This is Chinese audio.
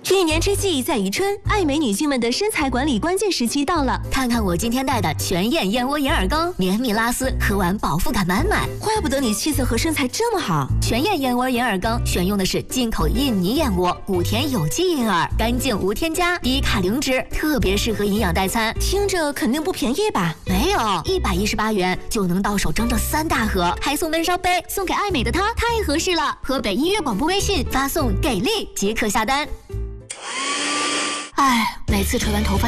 一年之计在于春，爱美女性们的身材管理关键时期到了。 看看我今天带的全燕燕窝银耳羹，绵密拉丝，喝完饱腹感满满。 怪不得你气色和身材这么好。 全燕燕窝银耳羹选用的是进口印尼燕窝，谷田有机银耳，干净无添加，低卡零脂，特别适合营养代餐。 听着肯定不便宜吧？ 没有，118元就能到手整整3大盒，还送闷烧杯，送给爱美的她太合适了。河北音乐广播微信发送给力即可下单。哎，每次吹完头发